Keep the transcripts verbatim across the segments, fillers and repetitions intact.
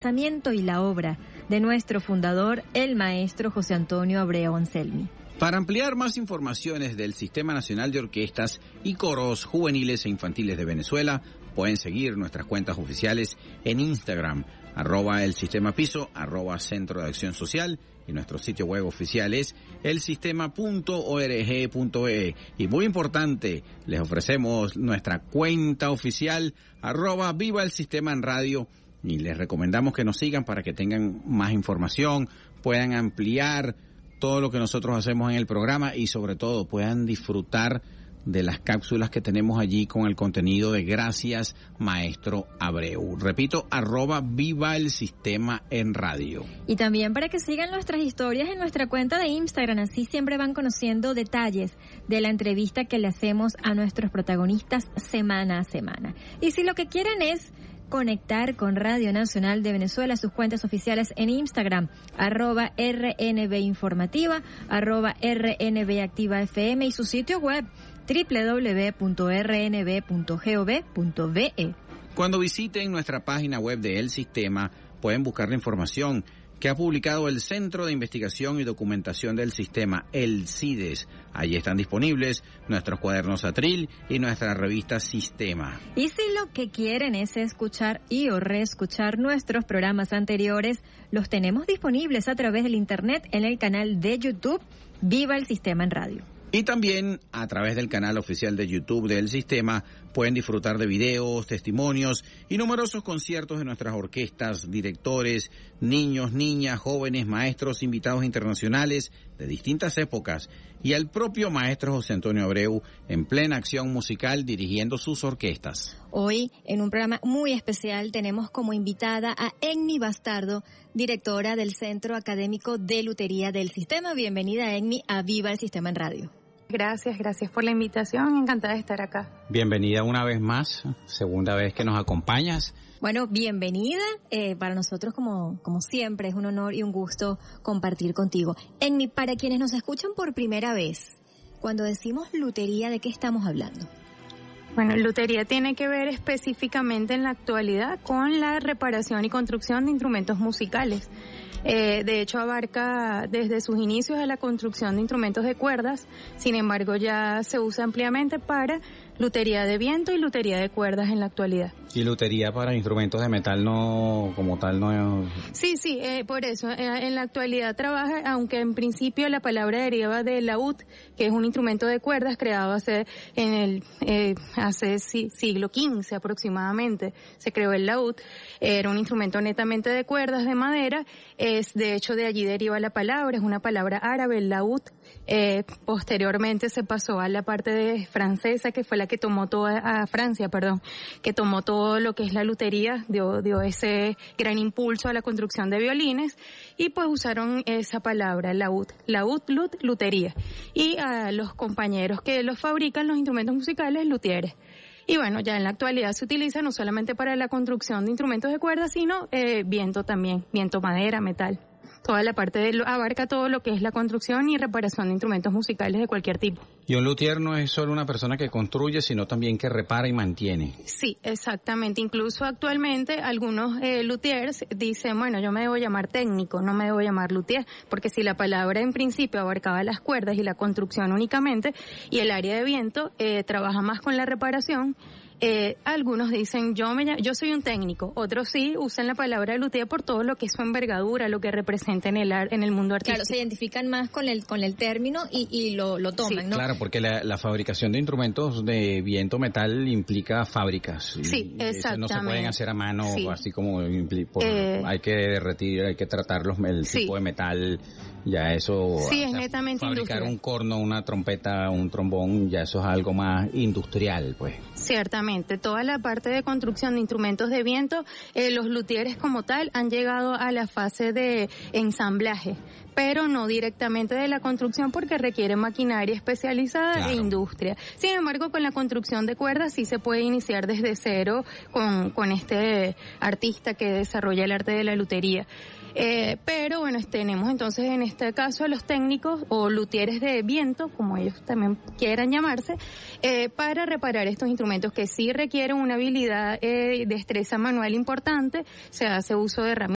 pensamiento y la obra de nuestro fundador, el maestro José Antonio Abreu Anselmi. Para ampliar más informaciones del Sistema Nacional de Orquestas y Coros Juveniles e Infantiles de Venezuela, pueden seguir nuestras cuentas oficiales en Instagram, arroba el Sistema Piso, arroba Centro de Acción Social, y nuestro sitio web oficial es el sistema punto org punto be. Y muy importante, les ofrecemos nuestra cuenta oficial, arroba Viva el Sistema en Radio, y les recomendamos que nos sigan para que tengan más información, puedan ampliar todo lo que nosotros hacemos en el programa y sobre todo puedan disfrutar de las cápsulas que tenemos allí con el contenido de Gracias Maestro Abreu. Repito, arroba Viva el Sistema en Radio. Y también para que sigan nuestras historias en nuestra cuenta de Instagram, así siempre van conociendo detalles de la entrevista que le hacemos a nuestros protagonistas semana a semana. Y si lo que quieren es conectar con Radio Nacional de Venezuela, sus cuentas oficiales en Instagram, arroba R N B Informativa, arroba R N B Activa F M y su sitio web, doble u doble u doble u punto r n b punto gov punto be. Cuando visiten nuestra página web de El Sistema, pueden buscar la información que ha publicado el Centro de Investigación y Documentación del Sistema, el CIDES. Allí están disponibles nuestros cuadernos atril y nuestra revista Sistema. Y si lo que quieren es escuchar y o reescuchar nuestros programas anteriores, los tenemos disponibles a través del internet en el canal de YouTube Viva el Sistema en Radio. Y también a través del canal oficial de YouTube del Sistema pueden disfrutar de videos, testimonios y numerosos conciertos de nuestras orquestas, directores, niños, niñas, jóvenes, maestros, invitados internacionales de distintas épocas y al propio maestro José Antonio Abreu en plena acción musical dirigiendo sus orquestas. Hoy, en un programa muy especial, tenemos como invitada a Enmi Bastardo, directora del Centro Académico de Lutería del Sistema. Bienvenida, Enmi, a Viva el Sistema en Radio. Gracias, gracias por la invitación, encantada de estar acá. Bienvenida una vez más, segunda vez que nos acompañas. Bueno, bienvenida, eh, para nosotros como, como siempre es un honor y un gusto compartir contigo. Enmi, para quienes nos escuchan por primera vez, cuando decimos lutería, ¿de qué estamos hablando? Bueno, lutería tiene que ver específicamente en la actualidad con la reparación y construcción de instrumentos musicales. Eh, de hecho, abarca desde sus inicios a la construcción de instrumentos de cuerdas, sin embargo ya se usa ampliamente para lutería de viento y lutería de cuerdas en la actualidad. ¿Y lutería para instrumentos de metal no, como tal, no? Sí, sí, eh, por eso, eh, en la actualidad trabaja, aunque en principio la palabra deriva de laúd, que es un instrumento de cuerdas creado hace, en el, eh, hace si, siglo quince aproximadamente, se creó el laúd, era un instrumento netamente de cuerdas de madera, es de hecho de allí deriva la palabra, es una palabra árabe, el laúd. Eh, posteriormente se pasó a la parte de francesa, que fue la que tomó toda, a Francia, perdón, que tomó todo lo que es la lutería, dio, dio ese gran impulso a la construcción de violines, y pues usaron esa palabra, laúd, laúd, lut, lutería, y a los compañeros que los fabrican los instrumentos musicales, luthieres. Y bueno, ya en la actualidad se utiliza no solamente para la construcción de instrumentos de cuerda, sino eh, viento también, viento, madera, metal. Toda la parte de, abarca todo lo que es la construcción y reparación de instrumentos musicales de cualquier tipo. Y un luthier no es solo una persona que construye, sino también que repara y mantiene. Sí, exactamente. Incluso actualmente algunos eh, luthiers dicen, bueno, yo me debo llamar técnico, no me debo llamar luthier, porque si la palabra en principio abarcaba las cuerdas y la construcción únicamente, y el área de viento eh, trabaja más con la reparación, Eh, algunos dicen, yo me yo soy un técnico, otros sí usan la palabra luthier por todo lo que es su envergadura, lo que representa en el en el mundo artístico. Claro, se identifican más con el con el término y, y lo, lo toman, sí, ¿no? Claro, porque la, la fabricación de instrumentos de viento metal implica fábricas. Y, sí, exactamente. No se pueden hacer a mano, sí. Así como por, eh, hay que derretir, hay que tratar los, el sí. tipo de metal, ya eso... Sí, o es sea, netamente fabricar industrial. un corno, una trompeta, un trombón, ya eso es algo más industrial, pues. Ciertamente, toda la parte de construcción de instrumentos de viento, eh, los luthieres como tal han llegado a la fase de ensamblaje, pero no directamente de la construcción porque requiere maquinaria especializada claro. e industria. Sin embargo, con la construcción de cuerdas sí se puede iniciar desde cero con, con este artista que desarrolla el arte de la lutería. Eh, pero bueno, tenemos entonces en este caso a los técnicos o luthieres de viento, como ellos también quieran llamarse, eh, para reparar estos instrumentos que sí requieren una habilidad, eh, destreza manual importante, se hace uso de herramientas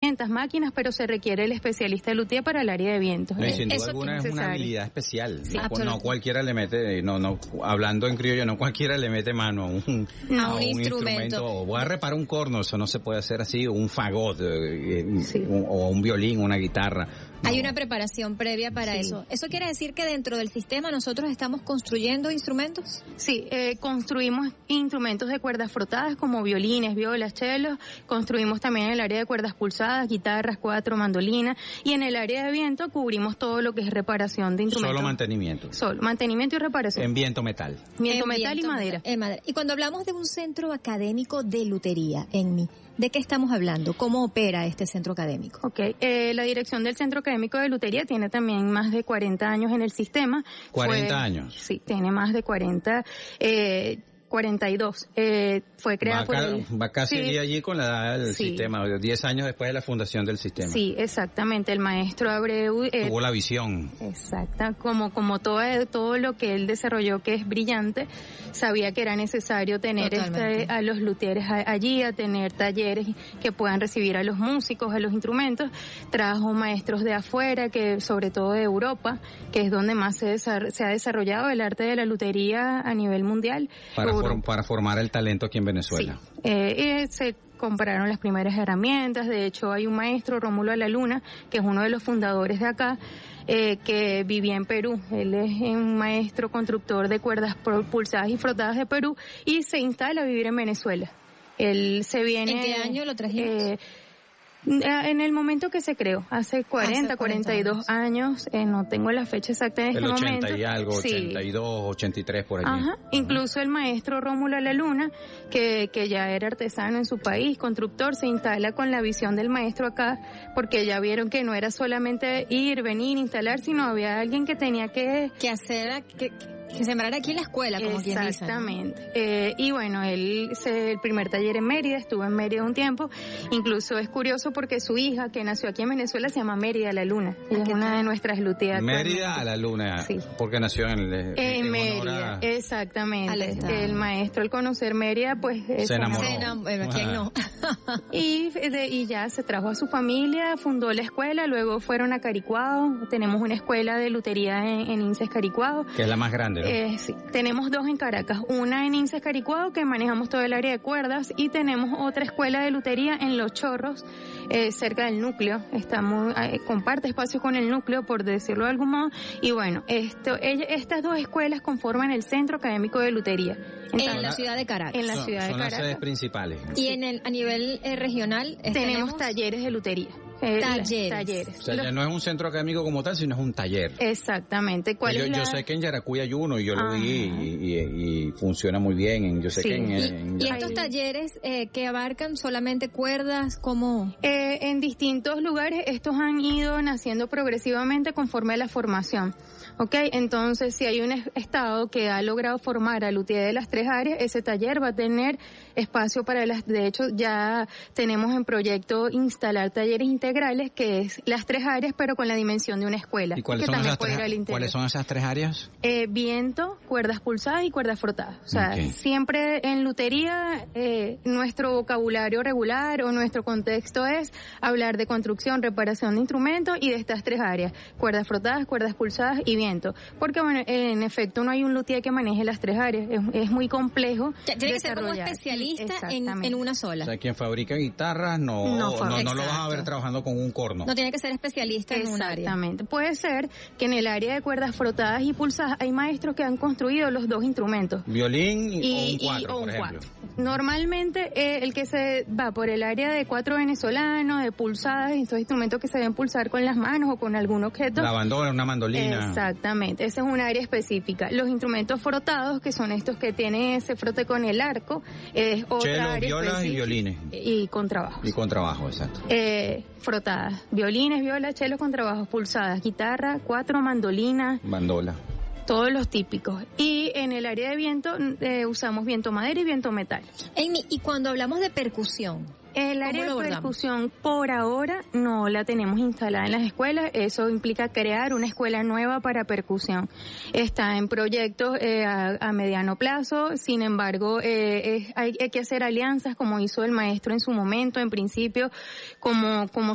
herramientas, máquinas, pero se requiere el especialista de luthier para el área de vientos. No, y sin duda Eso alguna es, es una habilidad especial. Sí, no, no cualquiera le mete, no, no, hablando en criollo, no cualquiera le mete mano a un, no, a un, un instrumento. instrumento. O voy a reparar un corno, eso no se puede hacer así, o un fagot, eh, sí. un, o un violín, una guitarra. No. Hay una preparación previa para sí. eso. ¿Eso quiere decir que dentro del sistema nosotros estamos construyendo instrumentos? Sí, eh, construimos instrumentos de cuerdas frotadas como violines, violas, chelos. Construimos también en el área de cuerdas pulsadas, guitarras, cuatro, mandolinas. Y en el área de viento cubrimos todo lo que es reparación de instrumentos. Solo mantenimiento. Solo mantenimiento y reparación. En viento metal. Viento en metal viento, y madera. En madera. Y cuando hablamos de un centro académico de lutería, Enmi, ¿de qué estamos hablando? ¿Cómo opera este centro académico? Ok, eh, la dirección del Centro Académico de Lutería tiene también más de cuarenta años en el sistema. cuarenta Fue, años. Sí, tiene más de cuarenta. Eh, cuarenta y dos. Eh, fue creada va, por ca, el... va casi sí, allí con la edad del sí. sistema, diez años después de la fundación del sistema. Sí, exactamente. El maestro Abreu... Eh, tuvo la visión. Exacta, como como todo, todo lo que él desarrolló que es brillante, sabía que era necesario tener este, a los luthieres allí, a tener talleres que puedan recibir a los músicos, a los instrumentos. Trajo maestros de afuera, que sobre todo de Europa, que es donde más se, se ha desarrollado el arte de la lutería a nivel mundial. Para, for, para formar el talento aquí en Venezuela. Sí. Eh, y se compraron las primeras herramientas. De hecho, hay un maestro, Rómulo Alaluna, que es uno de los fundadores de acá, eh, que vivía en Perú. Él es un maestro constructor de cuerdas pulsadas y frotadas de Perú y se instala a vivir en Venezuela. Él se viene... ¿En qué año lo trajimos? Eh, en el momento que se creó, hace cuarenta, cuarenta y dos años, eh, no tengo la fecha exacta en este el ochenta momento. Y algo, sí. ochenta y dos, ochenta y tres por allí. Ajá. Uh-huh. Incluso el maestro Rómulo Alaluna, que, que ya era artesano en su país, constructor, se instala con la visión del maestro acá, porque ya vieron que no era solamente ir, venir, instalar, sino había alguien que tenía que... Que hacer, que, que sembrar aquí en la escuela, como quien dice. Exactamente. ¿no? Eh, y bueno, él, se, el primer taller en Mérida, estuvo en Mérida un tiempo, incluso es curioso porque su hija, que nació aquí en Venezuela, se llama Mérida Alaluna. Ella es una de nuestras luteas. Mérida Alaluna, sí. Porque nació en, el, en, en Mérida, a... exactamente. El maestro, al conocer Mérida, pues... Se enamoró. Se enamoró. ¿Quién no? y, de, y ya se trajo a su familia, fundó la escuela, luego fueron a Caricuado. Tenemos una escuela de lutería en, en Inces Caricuado. Que es la más grande, ¿no? Eh, sí. Tenemos dos en Caracas, una en Inces Caricuado, que manejamos todo el área de cuerdas, y tenemos otra escuela de lutería en Los Chorros, eh, cerca del núcleo. Estamos, eh, comparte espacio con el núcleo, por decirlo de algún modo. Y bueno, esto, ella, estas dos escuelas conforman el Centro Académico de Lutería. Entonces, en la ciudad de Caracas. En la son, ciudad de son Caracas. las sedes principales. Y en el, a nivel eh, regional tenemos, tenemos talleres de lutería. Eh, talleres. talleres. O sea, ya no es un centro académico como tal, sino es un taller. Exactamente. ¿Cuál yo, es la... yo sé que en Yaracuy hay uno y yo lo vi y, y, y funciona muy bien. Yo sé sí. que en, ¿Y, en... ¿Y estos talleres eh, que abarcan solamente cuerdas, cómo? Eh, en distintos lugares estos han ido naciendo progresivamente conforme a la formación. Ok, entonces si hay un estado que ha logrado formar a luthier de las tres áreas, ese taller va a tener espacio para las, de hecho ya tenemos en proyecto instalar talleres integrales, que es las tres áreas pero con la dimensión de una escuela. ¿Y cuáles, que son, también esas puede tres, ir al interior. ¿cuáles son esas tres áreas? Eh, viento, cuerdas pulsadas y cuerdas frotadas. O sea, okay. siempre en lutería eh, nuestro vocabulario regular o nuestro contexto es hablar de construcción, reparación de instrumentos y de estas tres áreas, cuerdas frotadas, cuerdas pulsadas y viento. Porque bueno, en efecto no hay un luthier que maneje las tres áreas, es, es muy complejo. Tiene que ser como especialista en, en una sola. O sea, quien fabrica guitarras no, no, no, no lo vas a ver trabajando con un corno. No tiene que ser especialista en un área. Exactamente. Puede ser que en el área de cuerdas frotadas y pulsadas hay maestros que han construido los dos instrumentos. Violín y, o un cuatro, y, o por un ejemplo. Cuatro. Normalmente eh, el que se va por el área de cuatro venezolano, de pulsadas, estos instrumentos que se deben pulsar con las manos o con algún objeto. La bandona, una mandolina. Exactamente, esa es un área específica. Los instrumentos frotados, que son estos que tienen ese frote con el arco, es otra Chelo, área violas específica. y violines. Y contrabajos. Y contrabajo, exacto. Eh, frotadas, violines, violas, chelos, contrabajos, pulsadas, guitarra, cuatro, mandolina. Bandola. Todos los típicos. Y en el área de viento eh, usamos viento madera y viento metal. Amy, y cuando hablamos de percusión, el área de percusión por ahora no la tenemos instalada en las escuelas. Eso implica crear una escuela nueva para percusión. Está en proyectos eh, a, a mediano plazo. Sin embargo, eh, es, hay, hay que hacer alianzas como hizo el maestro en su momento, en principio, como como